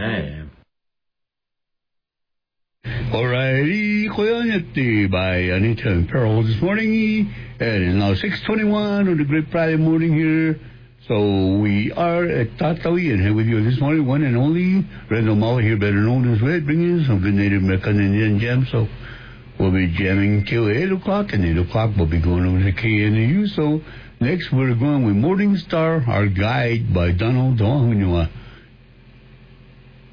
Alrighty, Koyanyati by Anita and Pearl this morning, and it's now 6:21 on the Great Friday morning here. So we are at Tatawi and here with you this morning, one and only Randall Mala here, better known as Red, bringing in some good native American Indian jams. So we'll be jamming till 8 o'clock, and 8 o'clock we'll be going over to KNU. So next we're going with Morning Star, our guide by Donald Dohunua.